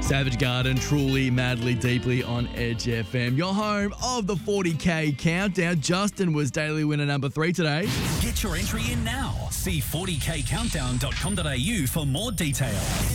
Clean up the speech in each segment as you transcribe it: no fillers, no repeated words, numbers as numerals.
Savage Garden, truly, madly, deeply on Edge FM. Your home of the 40K countdown. Justin was daily winner number 3 today. Get your entry in now. See 40kcountdown.com.au for more details.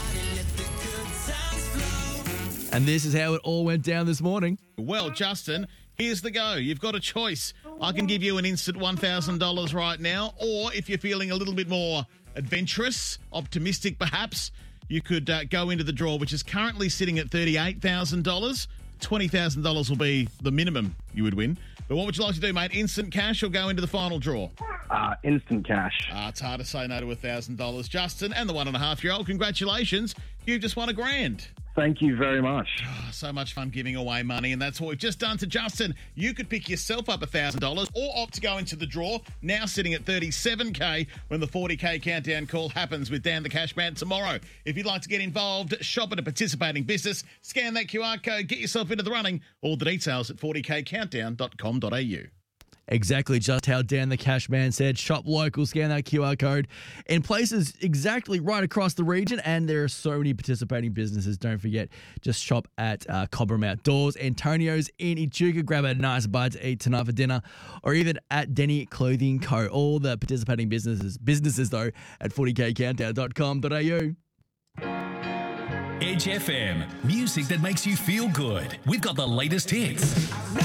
And this is how it all went down this morning. Well, Justin, here's the go. You've got a choice. I can give you an instant $1,000 right now, or if you're feeling a little bit more adventurous, optimistic perhaps, you could go into the draw, which is currently sitting at $38,000. $20,000 will be the minimum you would win. But what would you like to do, mate? Instant cash or go into the final draw? Instant cash. It's hard to say no to $1,000. Justin and the 1.5-year-old, congratulations. You've just won $1,000. Thank you very much. So much fun giving away money, and that's what we've just done to Justin. You could pick yourself up $1,000 or opt to go into the draw, now sitting at $37K when the 40K countdown call happens with Dan the Cashman tomorrow. If you'd like to get involved, shop at a participating business, scan that QR code, get yourself into the running. All the details at 40kcountdown.com.au. Exactly just how Dan the Cashman said. Shop local, scan that QR code in places exactly right across the region. And there are so many participating businesses. Don't forget, just shop at Cobram Outdoors, Antonio's in Echuca. Grab a nice bite to eat tonight for dinner. Or even at Denny Clothing Co. All the participating businesses though, at 40kcountdown.com.au. Edge FM, music that makes you feel good. We've got the latest hits.